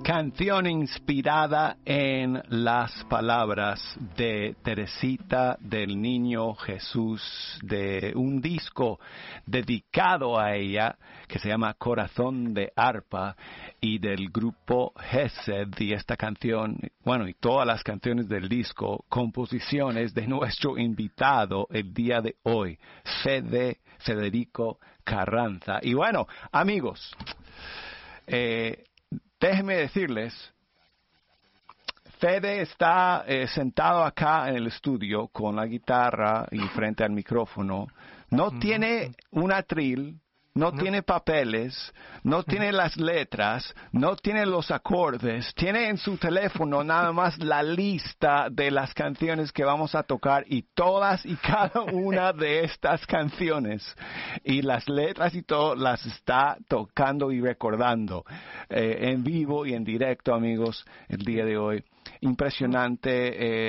Canción inspirada en las palabras de Teresita del Niño Jesús, de un disco dedicado a ella que se llama Corazón de Arpa, y del grupo Gesed. Y esta canción, bueno, y todas las canciones del disco, composiciones de nuestro invitado el día de hoy, Federico Carranza. Y bueno, amigos, déjenme decirles, Fede está sentado acá en el estudio con la guitarra y frente al micrófono. No tiene un atril, no tiene papeles, no tiene las letras, no tiene los acordes. Tiene en su teléfono nada más la lista de las canciones que vamos a tocar, y todas y cada una de estas canciones y las letras y todo las está tocando y recordando en vivo y en directo, amigos, el día de hoy. Impresionante.